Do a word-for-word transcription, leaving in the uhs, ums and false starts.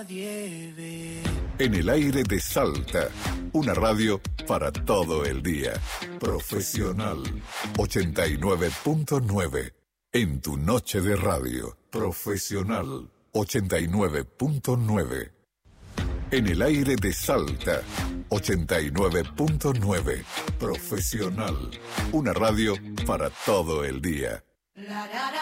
nadie ve. En el aire de Salta, una radio para todo el día. Profesional ochenta y nueve punto nueve. En tu noche de radio. Profesional ochenta y nueve punto nueve. En el aire de Salta, ochenta y nueve punto nueve. Profesional, una radio para todo el día.